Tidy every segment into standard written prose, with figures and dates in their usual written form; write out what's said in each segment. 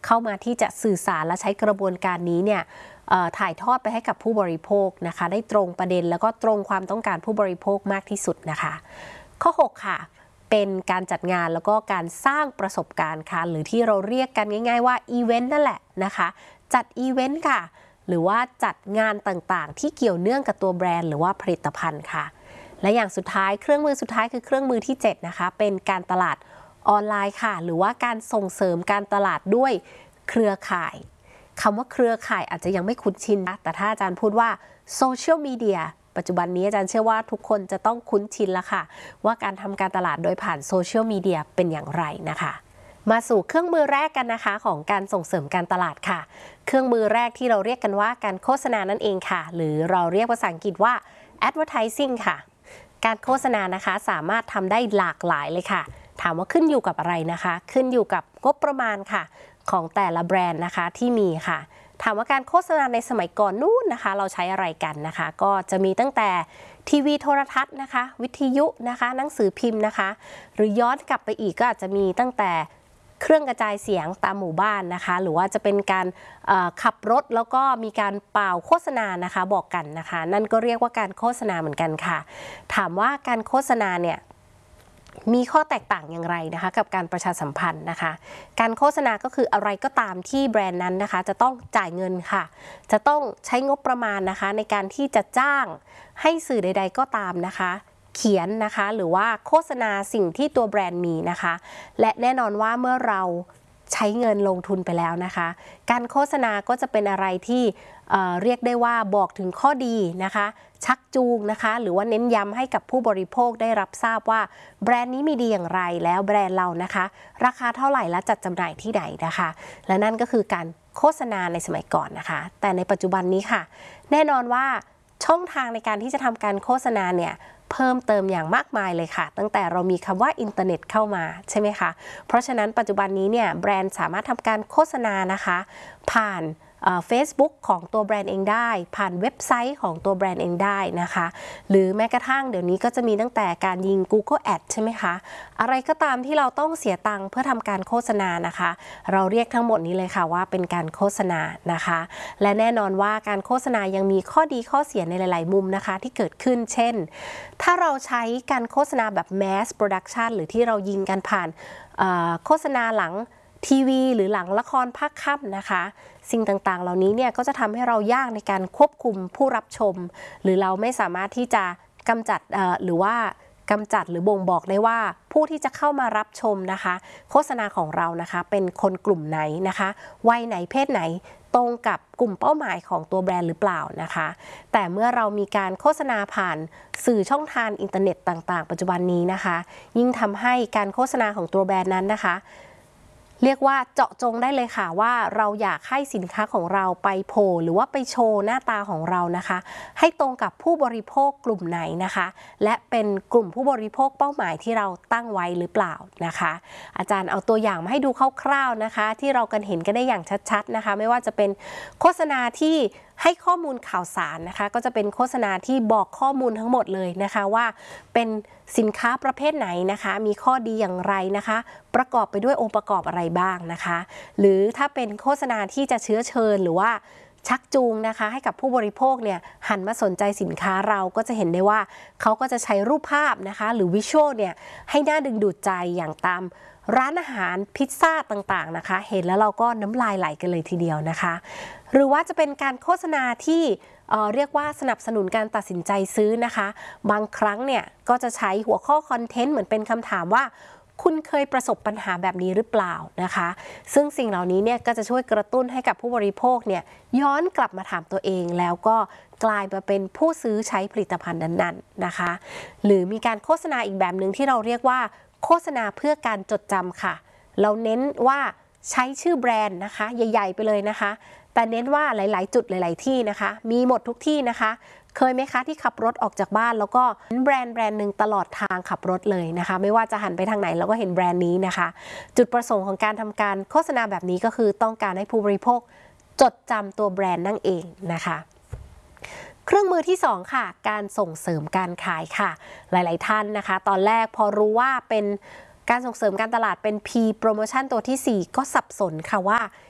เข้ามาที่จะสื่อสารและใช้กระบวนการนี้เนี่ยถ่ายทอดไปให้กับผู้บริโภคนะคะได้ตรงประเด็นแล้วก็ตรงความต้องการผู้บริโภคมากที่สุดนะคะข้อ6ค่ะเป็นการจัดงานแล้วก็การสร้างประสบการณ์ค่ะหรือที่เราเรียกกันง่ายๆว่าอีเวนต์นั่นแหละนะคะจัดอีเวนต์ค่ะหรือว่าจัดงานต่างๆที่เกี่ยวเนื่องกับตัวแบรนด์หรือว่าผลิตภัณฑ์ค่ะและอย่างสุดท้ายเครื่องมือสุดท้ายคือเครื่องมือที่7นะคะเป็นการตลาดออนไลน์ค่ะหรือว่าการส่งเสริมการตลาดด้วยเครือข่ายคำว่าเครือข่ายอาจจะยังไม่คุ้นชินนะแต่ถ้าอาจารย์พูดว่าโซเชียลมีเดียปัจจุบันนี้อาจารย์เชื่อว่าทุกคนจะต้องคุ้นชินแล้วค่ะว่าการทำการตลาดโดยผ่านโซเชียลมีเดียเป็นอย่างไรนะคะมาสู่เครื่องมือแรกกันนะคะของการส่งเสริมการตลาดค่ะเครื่องมือแรกที่เราเรียกกันว่าการโฆษณานั่นเองค่ะหรือเราเรียกภาษาอังกฤษว่า advertising ค่ะการโฆษณานะคะสามารถทำได้หลากหลายเลยค่ะถามว่าขึ้นอยู่กับอะไรนะคะขึ้นอยู่กับงบประมาณค่ะของแต่ละแบรนด์นะคะที่มีค่ะถามว่าการโฆษณาในสมัยก่อนนู้นนะคะเราใช้อะไรกันนะคะก็จะมีตั้งแต่ทีวีโทรทัศน์นะคะวิทยุนะคะหนังสือพิมพ์นะคะหรือย้อนกลับไปอีกก็อาจจะมีตั้งแต่เครื่องกระจายเสียงตามหมู่บ้านนะคะหรือว่าจะเป็นการขับรถแล้วก็มีการเป่าโฆษณานะคะบอกกันนะคะนั่นก็เรียกว่าการโฆษณาเหมือนกันค่ะถามว่าการโฆษณาเนี่ยมีข้อแตกต่างอย่างไรนะคะกับการประชาสัมพันธ์นะคะการโฆษณาก็คืออะไรก็ตามที่แบรนด์นั้นนะคะจะต้องจ่ายเงินค่ะจะต้องใช้งบประมาณนะคะในการที่จะจ้างให้สื่อใดๆก็ตามนะคะเขียนนะคะหรือว่าโฆษณาสิ่งที่ตัวแบรนด์มีนะคะและแน่นอนว่าเมื่อเราใช้เงินลงทุนไปแล้วนะคะการโฆษณาก็จะเป็นอะไรที่เรียกได้ว่าบอกถึงข้อดีนะคะชักจูงนะคะหรือว่าเน้นย้ำให้กับผู้บริโภคได้รับทราบว่าแบรนด์นี้มีดีอย่างไรแล้วแบรนด์เรานะคะราคาเท่าไหร่และจัดจำหน่ายที่ไหนนะคะและนั่นก็คือการโฆษณาในสมัยก่อนนะคะแต่ในปัจจุบันนี้ค่ะแน่นอนว่าช่องทางในการที่จะทำการโฆษณาเนี่ยเพิ่มเติมอย่างมากมายเลยค่ะตั้งแต่เรามีคำว่าอินเทอร์เน็ตเข้ามาใช่ไหมคะเพราะฉะนั้นปัจจุบันนี้เนี่ยแบรนด์สามารถทำการโฆษณานะคะผ่านFacebook ของตัวแบรนด์เองได้ผ่านเว็บไซต์ของตัวแบรนด์เองได้นะคะหรือแม้กระทั่งเดี๋ยวนี้ก็จะมีตั้งแต่การยิง Google Ads ใช่ไหมคะอะไรก็ตามที่เราต้องเสียตังค์เพื่อทำการโฆษณานะคะเราเรียกทั้งหมดนี้เลยค่ะว่าเป็นการโฆษณานะคะและแน่นอนว่าการโฆษณายังมีข้อดีข้อเสียในหลายๆมุมนะคะที่เกิดขึ้นเช่นถ้าเราใช้การโฆษณาแบบ mass production หรือที่เรายิงกันผ่านโฆษณาหลังทีวีหรือหลังละครภาคค่ำนะคะสิ่งต่างๆเหล่านี้เนี่ยก็จะทำให้เรายากในการควบคุมผู้รับชมหรือเราไม่สามารถที่จะกำจัดหรือบ่งบอกได้ว่าผู้ที่จะเข้ามารับชมนะคะโฆษณาของเรานะคะเป็นคนกลุ่มไหนนะคะวัยไหนเพศไหนตรงกับกลุ่มเป้าหมายของตัวแบรนด์หรือเปล่านะคะแต่เมื่อเรามีการโฆษณาผ่านสื่อช่องทางอินเทอร์เน็ตต่างๆปัจจุบันนี้นะคะยิ่งทำให้การโฆษณาของตัวแบรนด์นั้นนะคะเรียกว่าเจาะจงได้เลยค่ะว่าเราอยากให้สินค้าของเราไปโผล่หรือว่าไปโชว์หน้าตาของเรานะคะให้ตรงกับผู้บริโภคกลุ่มไหนนะคะและเป็นกลุ่มผู้บริโภคเป้าหมายที่เราตั้งไว้หรือเปล่านะคะอาจารย์เอาตัวอย่างมาให้ดูคร่าวๆนะคะที่เรากันเห็นกันได้อย่างชัดๆนะคะไม่ว่าจะเป็นโฆษณาที่ให้ข้อมูลข่าวสารนะคะก็จะเป็นโฆษณาที่บอกข้อมูลทั้งหมดเลยนะคะว่าเป็นสินค้าประเภทไหนนะคะมีข้อดีอย่างไรนะคะประกอบไปด้วยองค์ประกอบอะไรบ้างนะคะหรือถ้าเป็นโฆษณาที่จะเชื้อเชิญหรือว่าชักจูงนะคะให้กับผู้บริโภคเนี่ยหันมาสนใจสินค้าเราก็จะเห็นได้ว่าเขาก็จะใช้รูปภาพนะคะหรือวิชวลเนี่ยให้น่าดึงดูดใจอย่างตามร้านอาหารพิซซ่าต่างๆนะคะเห็นแล้วเราก็น้ำลายไหลกันเลยทีเดียวนะคะหรือว่าจะเป็นการโฆษณาที่เรียกว่าสนับสนุนการตัดสินใจซื้อนะคะบางครั้งเนี่ยก็จะใช้หัวข้อคอนเทนต์เหมือนเป็นคำถามว่าคุณเคยประสบปัญหาแบบนี้หรือเปล่านะคะซึ่งสิ่งเหล่านี้เนี่ยก็จะช่วยกระตุ้นให้กับผู้บริโภคเนี่ยย้อนกลับมาถามตัวเองแล้วก็กลายมาเป็นผู้ซื้อใช้ผลิตภัณฑ์นั้นๆนะคะหรือมีการโฆษณาอีกแบบหนึ่งที่เราเรียกว่าโฆษณาเพื่อการจดจำค่ะเราเน้นว่าใช้ชื่อแบรนด์นะคะใหญ่ๆไปเลยนะคะแต่เน้นว่าหลายๆจุดหลายๆที่นะคะมีหมดทุกที่นะคะเคยไหมคะที่ขับรถออกจากบ้านแล้วก็แบรนด์หนึ่งตลอดทางขับรถเลยนะคะไม่ว่าจะหันไปทางไหนเราก็เห็นแบรนด์นี้นะคะจุดประสงค์ของการทำการโฆษณาแบบนี้ก็คือต้องการให้ผู้บริโภคจดจำตัวแบรนด์นั่นเองนะคะเครื่องมือที่2ค่ะการส่งเสริมการขายค่ะหลายๆท่านนะคะตอนแรกพอรู้ว่าเป็นการส่งเสริมการตลาดเป็น P promotion ตัวที่4ก็สับสนค่ะว่า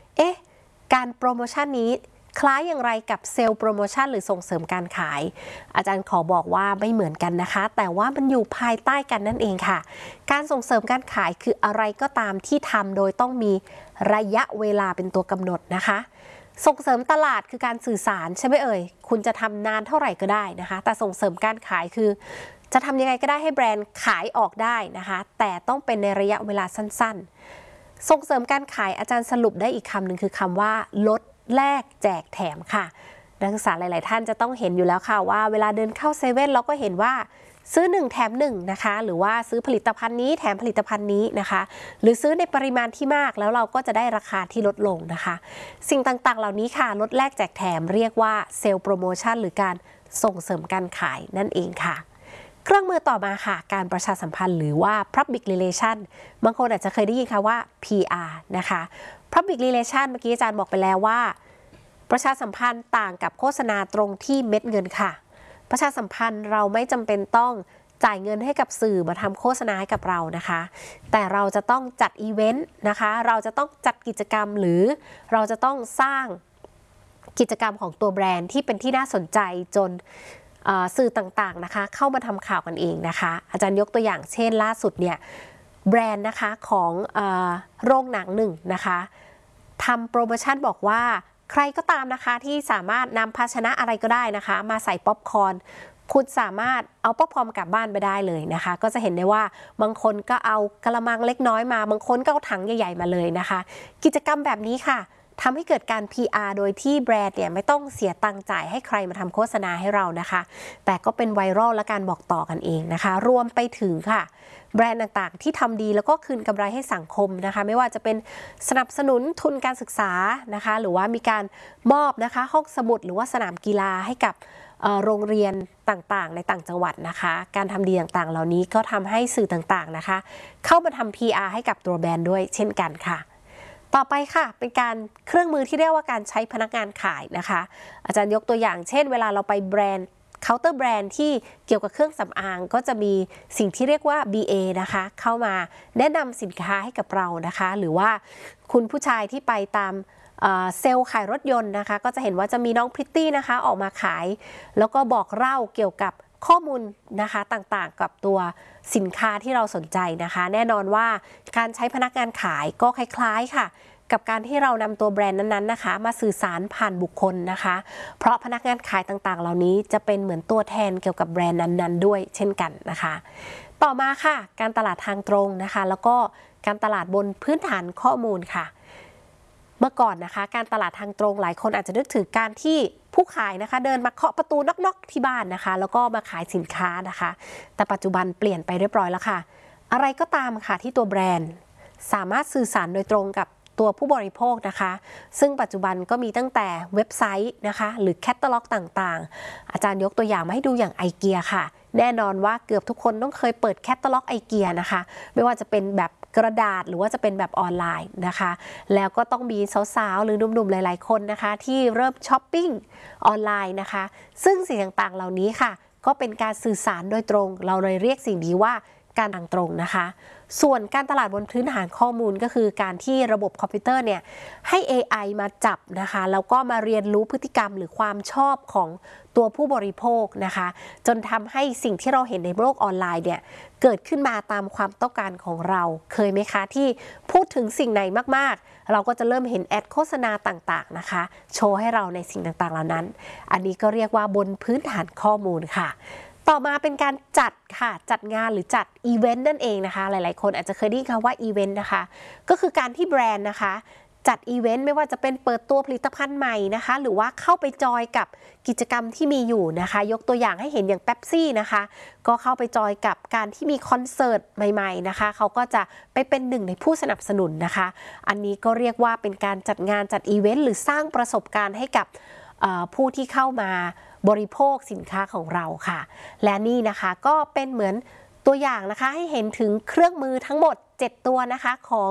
การโปรโมชั่นนี้คล้ายอย่างไรกับเซลล์โปรโมชั่นหรือส่งเสริมการขายอาจารย์ขอบอกว่าไม่เหมือนกันนะคะแต่ว่ามันอยู่ภายใต้กันนั่นเองค่ะการส่งเสริมการขายคืออะไรก็ตามที่ทำโดยต้องมีระยะเวลาเป็นตัวกำหนดนะคะส่งเสริมตลาดคือการสื่อสารใช่ไหมเอ่ยคุณจะทำนานเท่าไหร่ก็ได้นะคะแต่ส่งเสริมการขายคือจะทำยังไงก็ได้ให้แบรนด์ขายออกได้นะคะแต่ต้องเป็นในระยะเวลาสั้นๆส่งเสริมการขายอาจารย์สรุปได้อีกคำหนึ่งคือคำว่าลดแลกแจกแถมค่ะนักศึกษาหลายๆท่านจะต้องเห็นอยู่แล้วค่ะว่าเวลาเดินเข้าเซเว่นเราก็เห็นว่าซื้อ1แถม1นะคะหรือว่าซื้อผลิตภัณฑ์นี้แถมผลิตภัณฑ์นี้นะคะหรือซื้อในปริมาณที่มากแล้วเราก็จะได้ราคาที่ลดลงนะคะสิ่งต่างๆเหล่านี้ค่ะลดแลกแจกแถมเรียกว่าเซลล์โปรโมชั่นหรือการส่งเสริมการขายนั่นเองค่ะเครื่องมือต่อมาค่ะการประชาสัมพันธ์หรือว่า Public Relation บางคนอาจจะเคยได้ยินค่ะว่า PR นะคะ Public Relation เมื่อกี้อาจารย์บอกไปแล้วว่าประชาสัมพันธ์ต่างกับโฆษณาตรงที่เม็ดเงินค่ะประชาสัมพันธ์เราไม่จำเป็นต้องจ่ายเงินให้กับสื่อมาทำโฆษณาให้กับเรานะคะแต่เราจะต้องจัดอีเวนต์นะคะเราจะต้องจัดกิจกรรมหรือเราจะต้องสร้างกิจกรรมของตัวแบรนด์ที่เป็นที่น่าสนใจจนสื่อต่างๆนะคะเข้ามาทำข่าวกันเองนะคะอาจารย์ยกตัวอย่างเช่นล่าสุดเนี่ยแบรนด์นะคะของโรงหนังหนึ่งนะคะทำโปรโมชั่นบอกว่าใครก็ตามนะคะที่สามารถนำภาชนะอะไรก็ได้นะคะมาใส่ป๊อปคอร์นคุณสามารถเอาป๊อปคอร์นกลับบ้านไปได้เลยนะคะก็จะเห็นได้ว่าบางคนก็เอากระมังเล็กน้อยมาบางคนก็เอาถังใหญ่ๆมาเลยนะคะกิจกรรมแบบนี้ค่ะทำให้เกิดการ PR โดยที่แบรนด์เนี่ยไม่ต้องเสียตังค์จ่ายให้ใครมาทำโฆษณาให้เรานะคะแต่ก็เป็นไวรัลและการบอกต่อกันเองนะคะรวมไปถึงค่ะแบรนด์ต่างๆที่ทำดีแล้วก็คืนกำไรให้สังคมนะคะไม่ว่าจะเป็นสนับสนุนทุนการศึกษานะคะหรือว่ามีการมอบนะคะห้องสมุดหรือว่าสนามกีฬาให้กับโรงเรียนต่างๆในต่างจังหวัดนะคะการทำดีต่างๆเหล่านี้ก็ทำให้สื่อต่างๆนะคะเข้ามาทำ PR ให้กับตัวแบรนด์ด้วยเช่นกันค่ะต่อไปค่ะเป็นการเครื่องมือที่เรียกว่าการใช้พนักงานขายนะคะอาจารย์ยกตัวอย่างเช่นเวลาเราไปแบรนด์เคาน์เตอร์แบรนด์ที่เกี่ยวกับเครื่องสำอางก็จะมีสิ่งที่เรียกว่า BA นะคะเข้ามาแนะนำสินค้าให้กับเรานะคะหรือว่าคุณผู้ชายที่ไปตามเซลล์ขายรถยนต์นะคะก็จะเห็นว่าจะมีน้องพริตตี้นะคะออกมาขายแล้วก็บอกเล่าเกี่ยวกับข้อมูลนะคะต่างๆกับตัวสินค้าที่เราสนใจนะคะแน่นอนว่าการใช้พนักงานขายก็คล้ายๆค่ะกับการที่เรานำตัวแบรนด์นั้นๆนะคะมาสื่อสารผ่านบุคคลนะคะเพราะพนักงานขายต่างๆเหล่านี้จะเป็นเหมือนตัวแทนเกี่ยวกับแบรนด์นั้นๆด้วยเช่นกันนะคะต่อมาค่ะการตลาดทางตรงนะคะแล้วก็การตลาดบนพื้นฐานข้อมูลค่ะเมื่อก่อนนะคะการตลาดทางตรงหลายคนอาจจะนึกถึงการที่ผู้ขายนะคะเดินมาเคาะประตูน็อกๆที่บ้านนะคะแล้วก็มาขายสินค้านะคะแต่ปัจจุบันเปลี่ยนไปเรียบร้อยแล้วค่ะอะไรก็ตามค่ะที่ตัวแบรนด์สามารถสื่อสารโดยตรงกับตัวผู้บริโภคนะคะซึ่งปัจจุบันก็มีตั้งแต่เว็บไซต์นะคะหรือแคตตาล็อกต่างๆอาจารย์ยกตัวอย่างมาให้ดูอย่างไอเกียค่ะแน่นอนว่าเกือบทุกคนต้องเคยเปิดแคตตาล็อกไอเกียนะคะไม่ว่าจะเป็นแบบกระดาษหรือว่าจะเป็นแบบออนไลน์นะคะแล้วก็ต้องมีสาวๆหรือหนุ่มๆหลายๆคนนะคะที่เริ่มช้อปปิ้งออนไลน์นะคะซึ่งสิ่งต่างๆเหล่านี้ค่ะก็เป็นการสื่อสารโดยตรงเราเลยเรียกสิ่งนี้ว่าการทางตรงนะคะส่วนการตลาดบนพื้นฐานข้อมูลก็คือการที่ระบบคอมพิวเตอร์เนี่ยให้ AI มาจับนะคะแล้วก็มาเรียนรู้พฤติกรรมหรือความชอบของตัวผู้บริโภคนะคะจนทำให้สิ่งที่เราเห็นในโลกออนไลน์เนี่ยเกิดขึ้นมาตามความต้องการของเราเคยไหมคะที่พูดถึงสิ่งไหนมากๆเราก็จะเริ่มเห็นแอดโฆษณาต่างๆนะคะโชว์ให้เราในสิ่งต่างๆเหล่านั้นอันนี้ก็เรียกว่าบนพื้นฐานข้อมูลค่ะต่อมาเป็นการจัดค่ะจัดงานหรือจัดอีเวนต์นั่นเองนะคะหลายๆคนอาจจะเคยได้ยินคำว่าอีเวนต์นะคะก็คือการที่แบรนด์นะคะจัดอีเวนต์ไม่ว่าจะเป็นเปิดตัวผลิตภัณฑ์ใหม่นะคะหรือว่าเข้าไปจอยกับกิจกรรมที่มีอยู่นะคะยกตัวอย่างให้เห็นอย่างเป๊ปซี่นะคะก็เข้าไปจอยกับการที่มีคอนเสิร์ตใหม่ๆนะคะเขาก็จะไปเป็นหนึ่งในผู้สนับสนุนนะคะอันนี้ก็เรียกว่าเป็นการจัดงานจัดอีเวนต์หรือสร้างประสบการณ์ให้กับผู้ที่เข้ามาบริโภคสินค้าของเราค่ะและนี่นะคะก็เป็นเหมือนตัวอย่างนะคะให้เห็นถึงเครื่องมือทั้งหมด7ตัวนะคะของ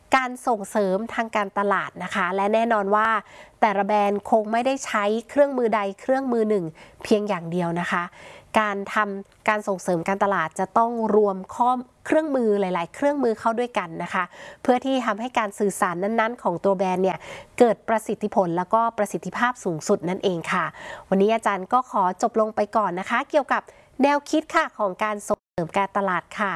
การส่งเสริมทางการตลาดนะคะและแน่นอนว่าแต่ละแบรนด์คงไม่ได้ใช้เครื่องมือใดเครื่องมือหนึ่งเพียงอย่างเดียวนะคะการทำการส่งเสริมการตลาดจะต้องรวมเครื่องมือหลายๆเครื่องมือเข้าด้วยกันนะคะเพื่อที่ทำให้การสื่อสารนั้นๆของตัวแบรนด์เนี่ยเกิดประสิทธิผลแล้วก็ประสิทธิภาพสูงสุดนั่นเองค่ะวันนี้อาจารย์ก็ขอจบลงไปก่อนนะคะเกี่ยวกับแนวคิดค่ะของการส่งเสริมการตลาดค่ะ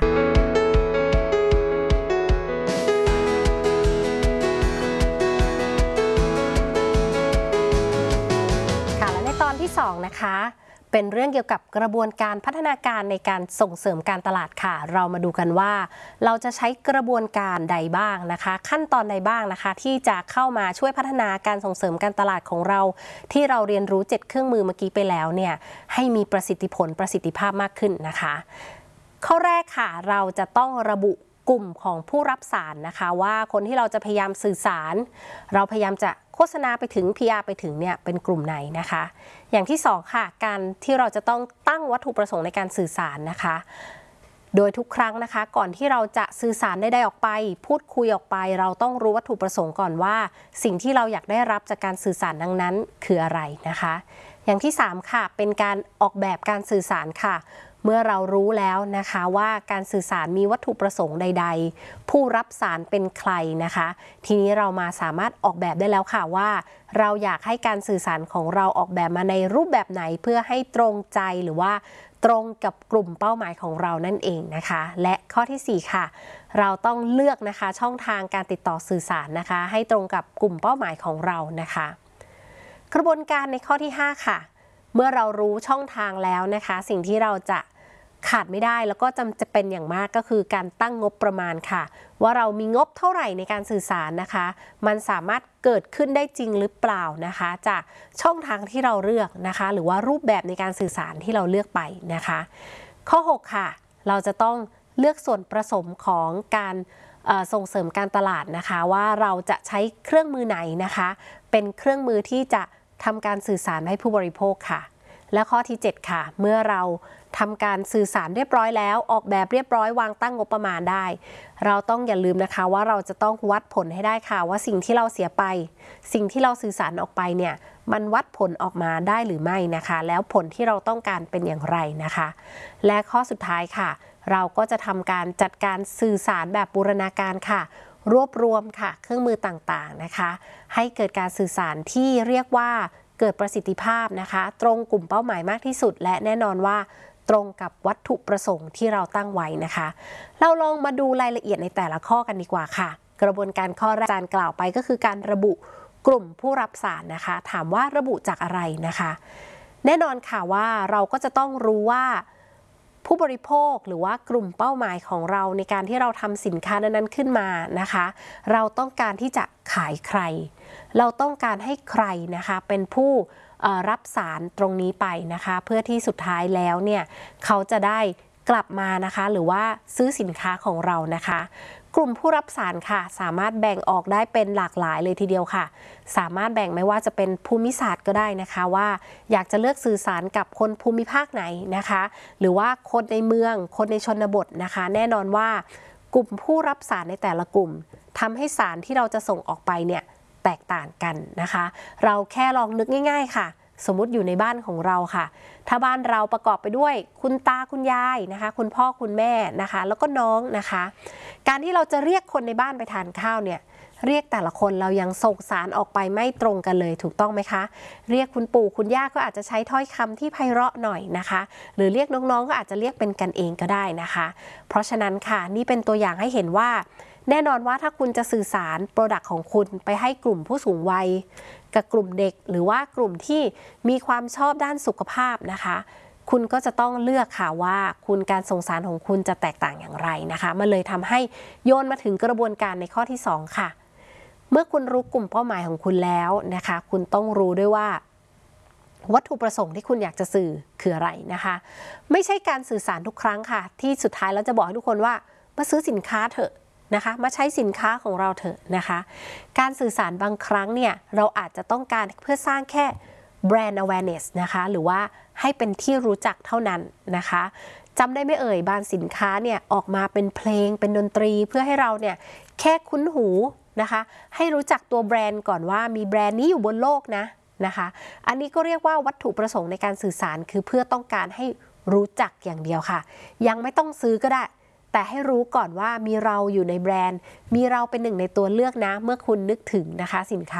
ตอนที่2นะคะเป็นเรื่องเกี่ยวกับกระบวนการพัฒนาการในการส่งเสริมการตลาดค่ะเรามาดูกันว่าเราจะใช้กระบวนการใดบ้างนะคะขั้นตอนใดบ้างนะคะที่จะเข้ามาช่วยพัฒนาการส่งเสริมการตลาดของเราที่เราเรียนรู้7เครื่องมือเมื่อกี้ไปแล้วเนี่ยให้มีประสิทธิผลประสิทธิภาพมากขึ้นนะคะข้อแรกค่ะเราจะต้องระบุกลุ่มของผู้รับสารนะคะว่าคนที่เราจะพยายามสื่อสารเราพยายามจะโฆษณาไปถึง PR ไปถึงเนี่ยเป็นกลุ่มไหนนะคะอย่างที่2ค่ะการที่เราจะต้องตั้งวัตถุประสงค์ในการสื่อสารนะคะโดยทุกครั้งนะคะก่อนที่เราจะสื่อสารใดๆออกไปพูดคุยออกไปเราต้องรู้วัตถุประสงค์ก่อนว่าสิ่งที่เราอยากได้รับจากการสื่อสารนั้นคืออะไรนะคะอย่างที่3ค่ะเป็นการออกแบบการสื่อสารค่ะเมื่อเรารู้แล้วนะคะว่าการสื่อสารมีวัตถุประสงค์ใดๆผู้รับสารเป็นใครนะคะทีนี้เรามาสามารถออกแบบได้แล้วค่ะว่าเราอยากให้การสื่อสารของเราออกแบบมาในรูปแบบไหนเพื่อให้ตรงใจหรือว่าตรงกับกลุ่มเป้าหมายของเรานั่นเองนะคะและข้อที่4ค่ะเราต้องเลือกนะคะช่องทางการติดต่อสื่อสารนะคะให้ตรงกับกลุ่มเป้าหมายของเรานะคะกระบวนการในข้อที่5ค่ะเมื่อเรารู้ช่องทางแล้วนะคะสิ่งที่เราจะขาดไม่ได้แล้วก็จะเป็นอย่างมากก็คือการตั้งงบประมาณค่ะว่าเรามีงบเท่าไหร่ในการสื่อสารนะคะมันสามารถเกิดขึ้นได้จริงหรือเปล่านะคะจากช่องทางที่เราเลือกนะคะหรือว่ารูปแบบในการสื่อสารที่เราเลือกไปนะคะข้อ6ค่ะเราจะต้องเลือกส่วนผสมของการส่งเสริมการตลาดนะคะว่าเราจะใช้เครื่องมือไหนนะคะเป็นเครื่องมือที่จะทำการสื่อสารให้ผู้บริโภคค่ะและข้อที่7ค่ะเมื่อเราทำการสื่อสารเรียบร้อยแล้วออกแบบเรียบร้อยวางตั้งงบประมาณได้เราต้องอย่าลืมนะคะว่าเราจะต้องวัดผลให้ได้ค่ะว่าสิ่งที่เราเสียไปสิ่งที่เราสื่อสารออกไปเนี่ยมันวัดผลออกมาได้หรือไม่นะคะแล้วผลที่เราต้องการเป็นอย่างไรนะคะและข้อสุดท้ายค่ะเราก็จะทำการจัดการสื่อสารแบบบูรณาการค่ะรวบรวมค่ะเครื่องมือต่างๆนะคะให้เกิดการสื่อสารที่เรียกว่าเกิดประสิทธิภาพนะคะตรงกลุ่มเป้าหมายมากที่สุดและแน่นอนว่าตรงกับวัตถุประสงค์ที่เราตั้งไว้นะคะเราลองมาดูรายละเอียดในแต่ละข้อกันดีกว่าค่ะกระบวนการข้อแรกอาจารย์กล่าวไปก็คือการระบุกลุ่มผู้รับสารนะคะถามว่าระบุจากอะไรนะคะแน่นอนค่ะว่าเราก็จะต้องรู้ว่าผู้บริโภคหรือว่ากลุ่มเป้าหมายของเราในการที่เราทำสินค้านั้นขึ้นมานะคะเราต้องการที่จะขายใครเราต้องการให้ใครนะคะเป็นผู้รับสารตรงนี้ไปนะคะเพื่อที่สุดท้ายแล้วเนี่ยเขาจะได้กลับมานะคะหรือว่าซื้อสินค้าของเรานะคะกลุ่มผู้รับสารค่ะสามารถแบ่งออกได้เป็นหลากหลายเลยทีเดียวค่ะสามารถแบ่งไม่ว่าจะเป็นภูมิศาสตร์ก็ได้นะคะว่าอยากจะเลือกสื่อสารกับคนภูมิภาคไหนนะคะหรือว่าคนในเมืองคนในชนบทนะคะแน่นอนว่ากลุ่มผู้รับสารในแต่ละกลุ่มทำให้สารที่เราจะส่งออกไปเนี่ยแตกต่างกันนะคะเราแค่ลองนึกง่ายๆค่ะสมมุติอยู่ในบ้านของเราค่ะถ้าบ้านเราประกอบไปด้วยคุณตาคุณยายนะคะคุณพ่อคุณแม่นะคะแล้วก็น้องนะคะการที่เราจะเรียกคนในบ้านไปทานข้าวเนี่ยเรียกแต่ละคนเรายังส่งสารออกไปไม่ตรงกันเลยถูกต้องไหมคะเรียกคุณปู่คุณย่าก็อาจจะใช้ถ้อยคำที่ไพเราะหน่อยนะคะหรือเรียกน้องๆก็อาจจะเรียกเป็นกันเองก็ได้นะคะเพราะฉะนั้นค่ะนี่เป็นตัวอย่างให้เห็นว่าแน่นอนว่าถ้าคุณจะสื่อสารโปรดักต์ของคุณไปให้กลุ่มผู้สูงวัยกับกลุ่มเด็กหรือว่ากลุ่มที่มีความชอบด้านสุขภาพนะคะคุณก็จะต้องเลือกค่ะว่าคุณการส่งสารของคุณจะแตกต่างอย่างไรนะคะมันเลยทำให้โยนมาถึงกระบวนการในข้อที่2ค่ะเมื่อคุณรู้กลุ่มเป้าหมายของคุณแล้วนะคะคุณต้องรู้ด้วยว่าวัตถุประสงค์ที่คุณอยากจะสื่อคืออะไรนะคะไม่ใช่การสื่อสารทุกครั้งค่ะที่สุดท้ายเราจะบอกให้ทุกคนว่ามาซื้อสินค้าเถอะนะคะมาใช้สินค้าของเราเถอะนะคะการสื่อสารบางครั้งเนี่ยเราอาจจะต้องการเพื่อสร้างแค่แบรนด์ awareness นะคะหรือว่าให้เป็นที่รู้จักเท่านั้นนะคะจำได้ไม่เอ่ยบางสินค้าเนี่ยออกมาเป็นเพลงเป็นดนตรีเพื่อให้เราเนี่ยแค่คุ้นหูนะคะให้รู้จักตัวแบรนด์ก่อนว่ามีแบรนด์นี้อยู่บนโลกนะคะอันนี้ก็เรียกว่าวัตถุประสงค์ในการสื่อสารคือเพื่อต้องการให้รู้จักอย่างเดียวค่ะยังไม่ต้องซื้อก็ได้แต่ให้รู้ก่อนว่ามีเราอยู่ในแบรนด์มีเราเป็นหนึ่งในตัวเลือกนะเมื่อคุณนึกถึงนะคะสินค้า